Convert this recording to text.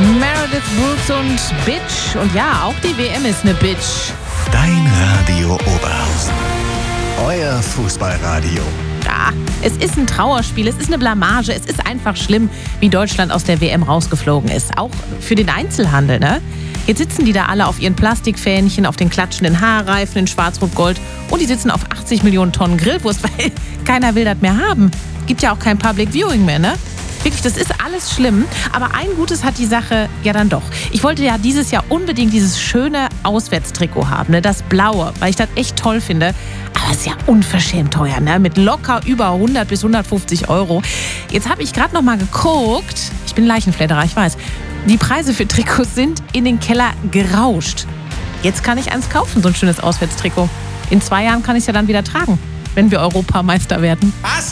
Meredith Brooks und Bitch. Und ja, auch die WM ist eine Bitch. Dein Radio Oberhausen. Euer Fußballradio. Ja, es ist ein Trauerspiel, es ist eine Blamage, es ist einfach schlimm, wie Deutschland aus der WM rausgeflogen ist. Auch für den Einzelhandel, ne? Jetzt sitzen die da alle auf ihren Plastikfähnchen, auf den klatschenden Haarreifen in Schwarz-Rot-Gold und die sitzen auf 80 Millionen Tonnen Grillwurst, weil keiner will das mehr haben. Gibt ja auch kein Public Viewing mehr, ne? Wirklich, das ist alles schlimm. Aber ein Gutes hat die Sache ja dann doch. Ich wollte ja dieses Jahr unbedingt dieses schöne Auswärtstrikot haben, ne? Das blaue, weil ich das echt toll finde. Aber es ist ja unverschämt teuer, ne? Mit locker über 100 bis 150 Euro. Jetzt habe ich gerade noch mal geguckt. Ich bin Leichenfledderer, ich weiß. Die Preise für Trikots sind in den Keller gerauscht. Jetzt kann ich eins kaufen, so ein schönes Auswärtstrikot. In 2 Jahren kann ich es ja dann wieder tragen, wenn wir Europameister werden. Was?